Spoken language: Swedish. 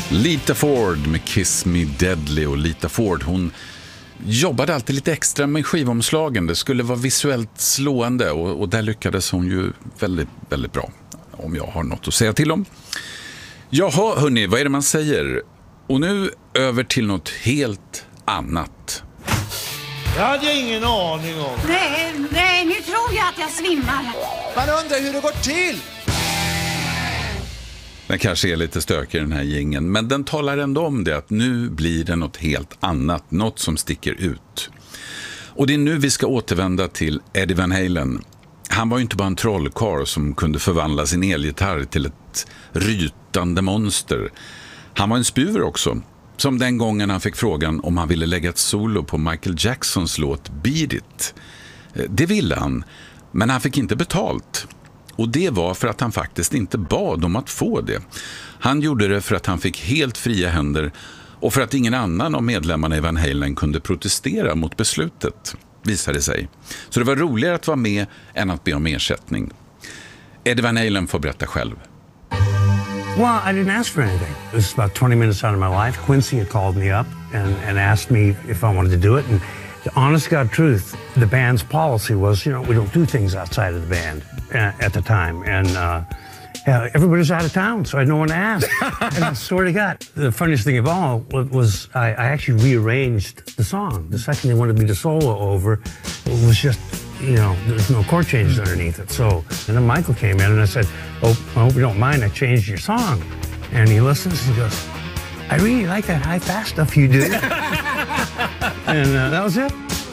Lita Ford med Kiss Me Deadly. Och Lita Ford, hon jobbade alltid lite extra med skivomslagen. Det skulle vara visuellt slående och där lyckades hon ju väldigt, väldigt bra. Om jag har något att säga till om. Jaha hörni, vad är det man säger? Och nu över till något helt annat. Det hade jag ingen aning om. Nej, nu tror jag att jag svimmar. Man undrar hur det går till. Den kanske är lite stökig den här gängen, men den talar ändå om det att nu blir det något helt annat, något som sticker ut. Och det är nu vi ska återvända till Eddie Van Halen. Han var ju inte bara en trollkarl som kunde förvandla sin elgitarr till ett rytande monster. Han var en spjuver också, som den gången han fick frågan om han ville lägga ett solo på Michael Jacksons låt Beat It. Det ville han, men han fick inte betalt. Och det var för att han faktiskt inte bad om att få det. Han gjorde det för att han fick helt fria händer och för att ingen annan av medlemmarna i Van Halen kunde protestera mot beslutet, visade sig. Så det var roligare att vara med än att be om ersättning. Eddie Van Halen får berätta själv. Well, I didn't ask for anything. It was about 20 minutes out of my life. Quincy had called me up and asked me if I wanted to do it. And the honest God truth, the band's policy was, we don't do things outside of the band at the time. And everybody's out of town, so I had no one to ask. And I swear to God, the funniest thing of all was I actually rearranged the song. The second they wanted me to solo over, it was just, there's no chord changes underneath it. So, and then Michael came in and I said, I hope you don't mind, I changed your song. And he listens and he goes, I really like that high-fast stuff you do. And that was it.